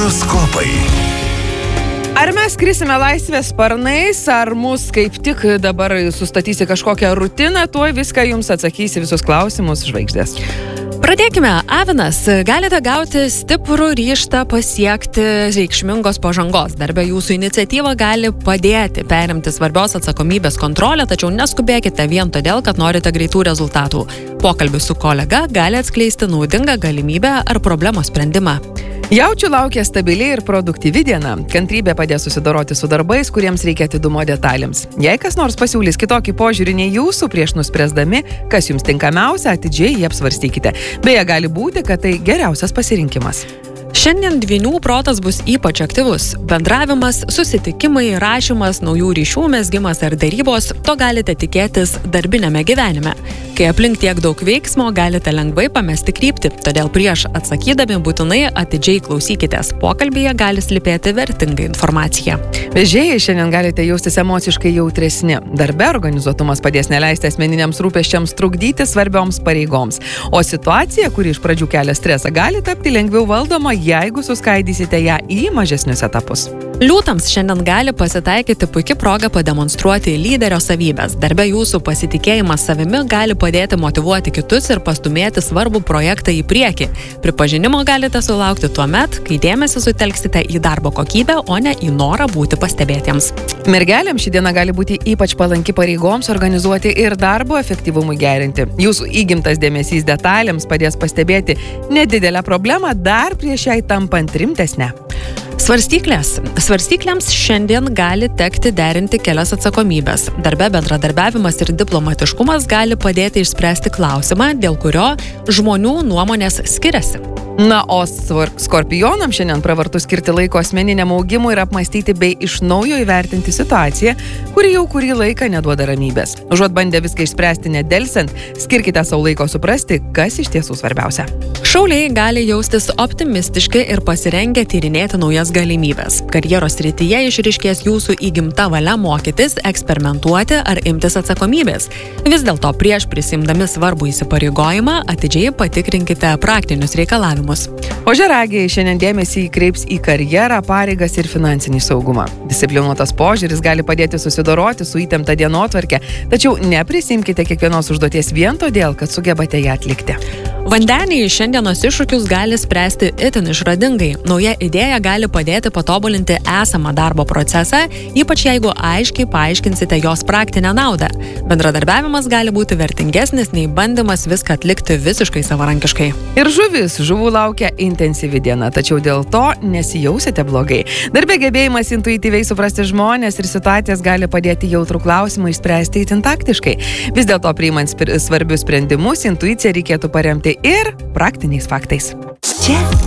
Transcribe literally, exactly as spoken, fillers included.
Horoskopai. Ar mes skrisime laisvės sparnais, ar mus kaip tik dabar sustatysi kažkokią rutiną, tuoj viską jums atsakysi visus klausimus žvaigždės. Pradėkime. Avinas, galite gauti stiprų ryžtą pasiekti reikšmingos pažangos. Darbe jūsų iniciatyva gali padėti perimti svarbios atsakomybės kontrolę, tačiau neskubėkite vien todėl, kad norite greitų rezultatų. Pokalbis su kolega gali atskleisti naudingą galimybę ar problemos sprendimą. Jaučių laukia stabiliai ir produktyvi diena. Kantrybė padės susidoroti su darbais, kuriems reikia atidumo detalėms. Jei kas nors pasiūlys kitokį požiūrį nei jūsų, prieš nuspręsdami, kas jums tinkamiausia, atidžiai jį apsvarstykite. Beje, gali būti, kad tai geriausias pasirinkimas. Šiandien dvynių protas bus ypač aktyvus. Bendravimas, susitikimai, rašymas, naujų ryšių mezgimas ar darybos – to galite tikėtis darbinėme gyvenime. Kai aplink tiek daug veiksmo, galite lengvai pamesti kryptį, todėl prieš atsakydami būtinai atidžiai klausykitės. Pokalbyje gali slypėti vertinga informacija. Vežėjai šiandien galite jaustis emociškai jautresni. Darbe organizuotumas padės neleisti asmeniniams rūpesčiams trukdyti svarbioms pareigoms. O situacija, kuri iš pradžių kelia stresą, gali tapti lengviau valdoma, jeigu suskaidysite ją į mažesnius etapus. Liūtams šiandien gali pasitaikyti puikia proga pademonstruoti lyderio savybės. Darbe jūsų pasitikėjimas savimi gali padėti motyvuoti kitus ir pastumėti svarbų projektą į priekį. Pripažinimo galite sulaukti tuo met, kai dėmesį sutelksite į darbo kokybę, o ne į norą būti pastebėtiems. Mergelėms ši diena gali būti ypač palanki pareigoms organizuoti ir darbo efektyvumui gerinti. Jūsų įgimtas dėmesys detalėms padės pastebėti nedidelę problemą dar prieš jai tampant rimtesnę. Svarstyklės. Svarstyklėms šiandien gali tekti derinti kelias atsakomybės. Darbe bendradarbiavimas ir diplomatiškumas gali padėti išspręsti klausimą, dėl kurio žmonių nuomonės skiriasi. Na, o skorpionams šiandien pravartu skirti laiko asmeniniam augimui ir apmąstyti bei iš naujo įvertinti situaciją, kuri jau kurį laiką neduoda ramybės. Užuot bandę viską išspręsti nedelsiant, skirkite savo laiko suprasti, kas iš tiesų svarbiausia. Šauliai gali jaustis optimistiškai ir pasirengę tyrinėti naujas galimybės. Karjeros srityje išryškės jūsų įgimta valia mokytis, eksperimentuoti ar imtis atsakomybės. Vis dėlto prieš prisimdami svarbų įsipareigojimą atidžiai patikrinkite praktinius reikalavimus. Ožiaragiai šiandien dėmesį įkreips į karjerą, pareigas ir finansinį saugumą. Disciplinuotas požiūris gali padėti susidoroti su įtempta dienotvarke, tačiau neprisimkite kiekvienos užduoties vien todėl, kad sugebate ją atlikti. Vandeniai šiandienos iššūkius gali spręsti itin išradingai. Nauja idėja gali padėti patobulinti esamą darbo procesą, ypač jeigu aiškiai paaiškinsite jos praktinę naudą. Bendradarbiavimas gali būti vertingesnis nei bandymas viską atlikti visiškai savarankiškai. Ir žuvis, žuvų laukia intensyvi diena, tačiau dėl to nesijausite blogai. Darbe gebėjimas intuityviai suprasti žmonės ir situacijas gali padėti jautrų klausimą išspręsti itin taktiškai. Vis dėlto priimant svarbius sprendimus, intuiciją reikėtų paremti ir praktiniais faktais. Čia